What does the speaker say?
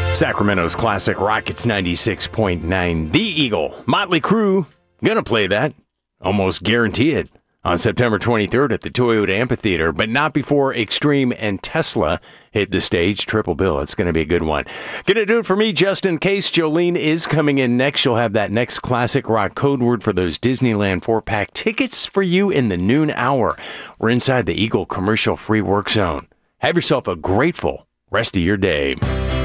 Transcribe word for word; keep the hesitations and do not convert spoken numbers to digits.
Sacramento's classic Rockets ninety-six point nine. The Eagle. Motley Crue. Gonna play that. Almost guarantee it. On September twenty-third at the Toyota Amphitheater, but not before Extreme and Tesla hit the stage. Triple bill. It's going to be a good one. Gonna do it for me, just in case. Jolene is coming in next. She'll have that next classic rock code word for those Disneyland four-pack tickets for you in the noon hour. We're inside the Eagle commercial-free work zone. Have yourself a grateful rest of your day.